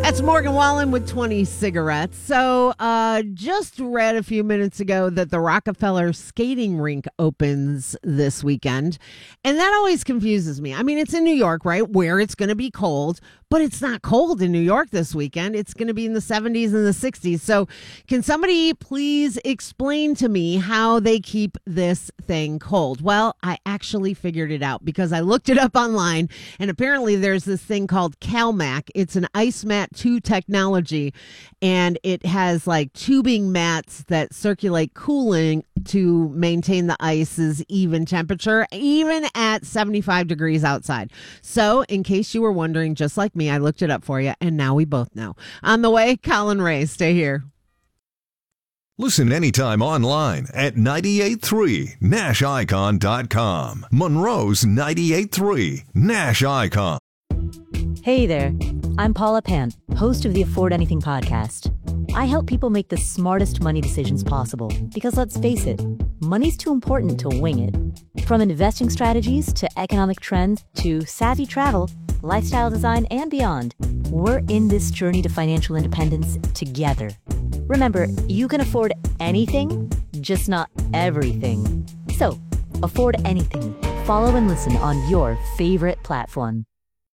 That's Morgan Wallen with 20 cigarettes. So, just read a few minutes ago that the Rockefeller skating rink opens this weekend. And that always confuses me. I mean, it's in New York, right? Where it's going to be cold, but it's not cold in New York this weekend. It's going to be in the 70s and the 60s. So, can somebody please explain to me how they keep this thing cold? Well, I actually figured it out because I looked it up online, and apparently there's this thing called CalMac. It's an ice mat 2 technology, and it has like tubing mats that circulate cooling to maintain the ice's even temperature, even at 75 degrees outside. So, in case you were wondering, just like me, I looked it up for you, and now we both know. On the way, Colin Ray. Stay here. Listen anytime online at 98.3 NashIcon.com. Monroe's 98.3 Nash Icon. Hey there, I'm Paula Pant, host of the Afford Anything podcast. I help people make the smartest money decisions possible because, let's face it, money's too important to wing it. From investing strategies to economic trends to savvy travel, lifestyle design, and beyond, we're in this journey to financial independence together. Remember, you can afford anything, just not everything. So, afford anything. Follow and listen on your favorite platform.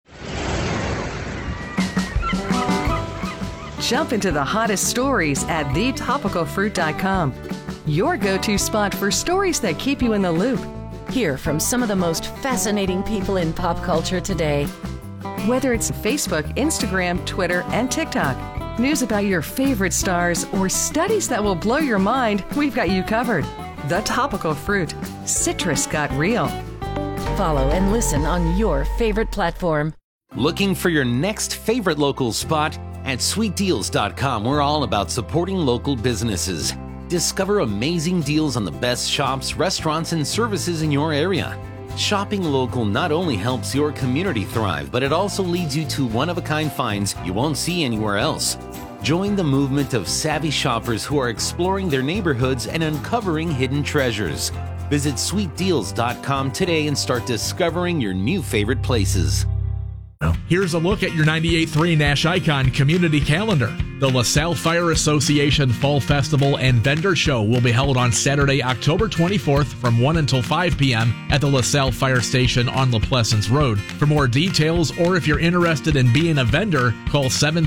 Jump into the hottest stories at thetopicalfruit.com. Your go-to spot for stories that keep you in the loop. Hear from some of the most fascinating people in pop culture today. Whether it's Facebook, Instagram, Twitter, and TikTok, news about your favorite stars, or studies that will blow your mind, we've got you covered. The Topical Fruit. Citrus got real. Follow and listen on your favorite platform. Looking for your next favorite local spot? At sweetdeals.com, we're all about supporting local businesses. Discover amazing deals on the best shops, restaurants, and services in your area. Shopping local not only helps your community thrive, but it also leads you to one-of-a-kind finds you won't see anywhere else. Join the movement of savvy shoppers who are exploring their neighborhoods and uncovering hidden treasures. Visit sweetdeals.com today and start discovering your new favorite places. Here's a look at your 98.3 Nash Icon community calendar. The LaSalle Fire Association Fall Festival and Vendor Show will be held on Saturday, October 24th from 1 until 5 p.m. at the LaSalle Fire Station on La Pleasance Road. For more details, or if you're interested in being a vendor, call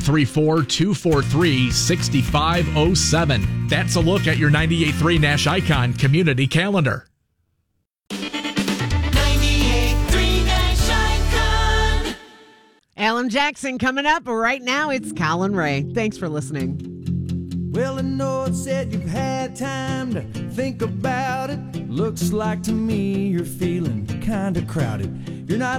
734-243-6507. That's a look at your 98.3 Nash Icon community calendar. Alan Jackson coming up. Right now, it's Colin Ray. Thanks for listening. Well, I know it said you've had time to think about it. Looks like to me you're feeling kind of crowded. You're not